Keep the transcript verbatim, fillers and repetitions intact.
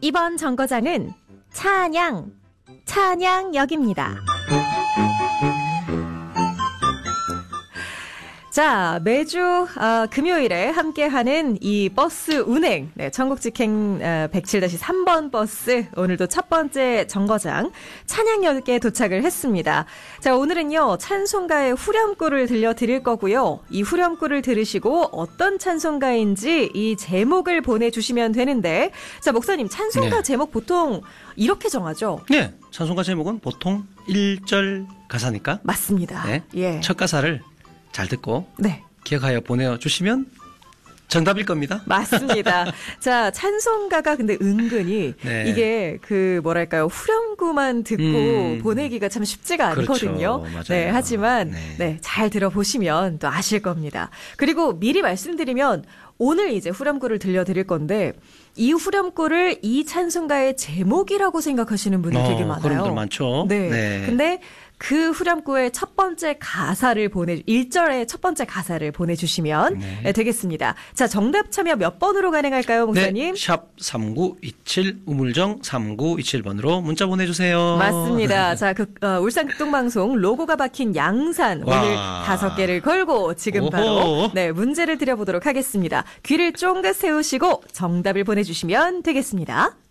이번 정거장은 찬양, 찬양역입니다. 자, 매주 어, 금요일에 함께하는 이 버스 운행, 네, 천국직행 어, 백칠 삼 번 버스, 오늘도 첫 번째 정거장 찬양역에 도착을 했습니다. 자, 오늘은요, 찬송가의 후렴구를 들려드릴 거고요. 이 후렴구를 들으시고 어떤 찬송가인지 이 제목을 보내주시면 되는데, 자, 목사님, 찬송가 네. 제목 보통 이렇게 정하죠? 네, 찬송가 제목은 보통 일 절 가사니까. 맞습니다. 네, 예. 첫 가사를 잘 듣고 네. 기억하여 보내주시면 정답일 겁니다. 맞습니다. 자, 찬송가가 근데 은근히 네. 이게 그 뭐랄까요, 후렴구만 듣고 음. 보내기가 참 쉽지가 않거든요. 그렇죠. 맞아요. 네, 하지만 네. 네, 잘 들어보시면 또 아실 겁니다. 그리고 미리 말씀드리면 오늘 이제 후렴구를 들려드릴 건데 이 후렴구를 이 찬송가의 제목이라고 생각하시는 분들 어, 되게 많아요. 그런 분들 많죠. 네. 네. 근데 그 후렴구의 첫 번째 가사를 보내, 일 절의 첫 번째 가사를 보내주시면 네. 되겠습니다. 자, 정답 참여 몇 번으로 가능할까요, 목사님? 네, 샵 삼구이칠 우물정 삼구이칠 번으로 문자 보내주세요. 맞습니다. 자, 그, 어, 울산극동방송 로고가 박힌 양산 와. 오늘 다섯 개를 걸고 지금 오호. 바로 네, 문제를 드려보도록 하겠습니다. 귀를 쫑긋 세우시고 정답을 보내주시면 되겠습니다.